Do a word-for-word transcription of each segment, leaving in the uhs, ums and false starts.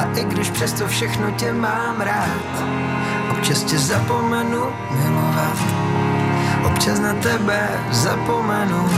i když přesto všechno tě mám rád, občas tě zapomenu milovat, občas na tebe zapomenu.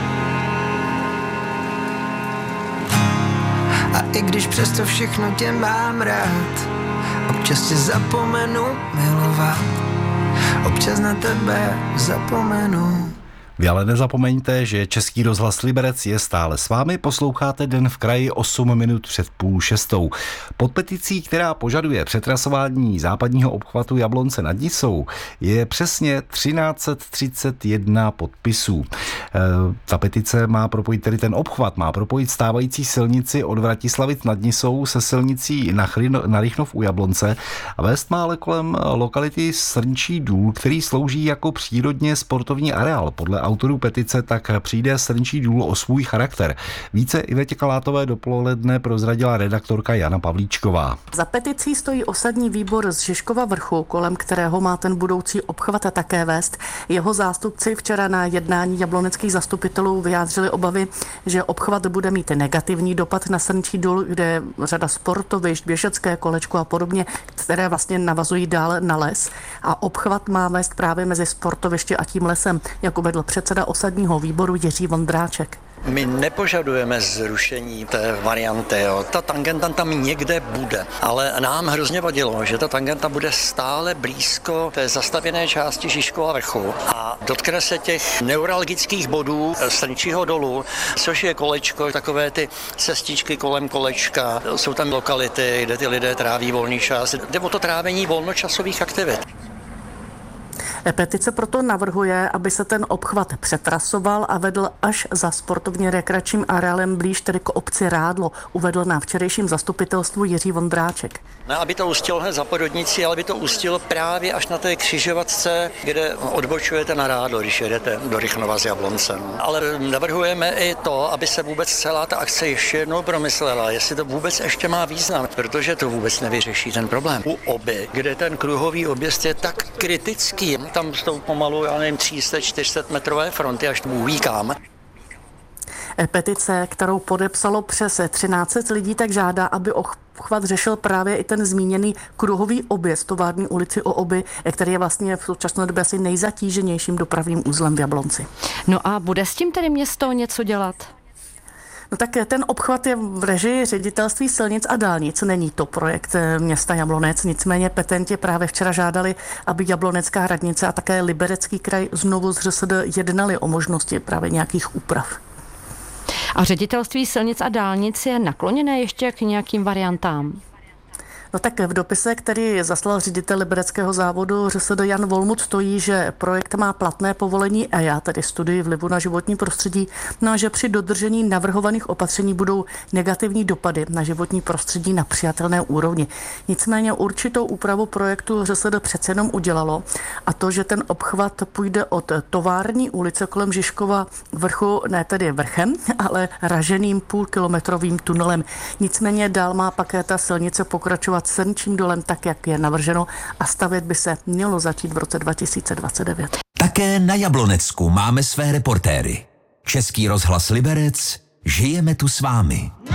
A i když přesto všechno tě mám rád, občas tě zapomenu milovat, občas na tebe zapomenu. Vy ale nezapomeňte, že Český rozhlas Liberec je stále s vámi, posloucháte Den v kraji osm minut před půl šestou. Pod peticí, která požaduje přetrasování západního obchvatu Jablonce nad Nisou, je přesně třináct set třicet jedna podpisů. E, ta petice má propojit, tedy ten obchvat má propojit stávající silnici od Vratislavic nad Nisou se silnicí na, Chrino, na Rychnov u Jablonce a vést má ale kolem lokality Srnčí důl, který slouží jako přírodně sportovní areál. Podle autorů petice tak přijde Srnčí důl o svůj charakter. Více Ivetě Kalátové dopoledne prozradila redaktorka Jana Pavlíčková. Za peticí stojí osadní výbor z Žižkova vrchu, kolem kterého má ten budoucí obchvat a také vést. Jeho zástupci včera na jednání jabloneckých zastupitelů vyjádřili obavy, že obchvat bude mít negativní dopad na Srnčí důl, kde je řada sportovišť, běžecké kolečko a podobně, které vlastně navazují dál na les. A obchvat má vést právě mezi sportovišti a tím lesem, jako vedl předseda osadního výboru Jiří Vondráček. My nepožadujeme zrušení té varianty, jo. Ta tangenta tam někde bude, ale nám hrozně vadilo, že ta tangenta bude stále blízko té zastavěné části Žižkova vrchu a dotkne se těch neuralgických bodů Srnčího dolu, což je kolečko, takové ty cestičky kolem kolečka, jsou tam lokality, kde ty lidé tráví volný čas, jde o to trávení volnočasových aktivit. Petice proto navrhuje, aby se ten obchvat přetrasoval a vedl až za sportovně rekreačním areálem blíž tedy k obci Rádlo, uvedl na včerejším zastupitelstvu Jiří Vondráček. Ne, aby to ustilo hned za Pododnicí, ale aby to ustilo právě až na té křižovatce, kde odbočujete na Rádlo, když jedete do Rychnova s Jabloncem. Ale navrhujeme i to, aby se vůbec celá ta akce ještě jednou promyslela, jestli to vůbec ještě má význam, protože to vůbec nevyřeší ten problém. U Oby, kde ten kruhový objezd je tak kritický, tam jsou pomalu, já nevím, tři sta čtyři sta metrové fronty, až Bůh kam. Petice, kterou podepsalo přes třináct set lidí, tak žádá, aby obchvat řešil právě i ten zmíněný kruhový objezd tovární ulici o Oby, který je vlastně v současné době asi nejzatíženějším dopravním uzlem v Jablonci. No a bude s tím tedy město něco dělat? No tak ten obchvat je v režii Ředitelství silnic a dálnic, není to projekt města Jablonec, nicméně petenti právě včera žádali, aby Jablonecká radnice a také Liberecký kraj znovu z ŘSD jednali o možnosti právě nějakých úprav. A Ředitelství silnic a dálnic je nakloněné ještě k nějakým variantám? No tak v dopise, který zaslal ředitel libereckého závodu ŘSD Jan Volmut, stojí, že projekt má platné povolení E I A, tedy studii vlivu na životní prostředí, no a že při dodržení navrhovaných opatření budou negativní dopady na životní prostředí na přijatelné úrovni. Nicméně určitou úpravu projektu ŘSD přece jenom udělalo a to, že ten obchvat půjde od tovární ulice kolem Žižkova vrchu, ne tedy vrchem, ale raženým půlkilometrovým tunelem. Nicméně dál má pak ta silnice pokračovat Srnčím dolem tak, jak je navrženo a stavět by se mělo začít v roce dva tisíce dvacet devět. Také na Jablonecku máme své reportéry. Český rozhlas Liberec, žijeme tu s vámi.